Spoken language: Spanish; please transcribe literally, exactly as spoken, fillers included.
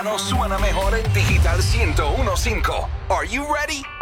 No suena mejor en Digital ciento uno punto cinco. Are you ready?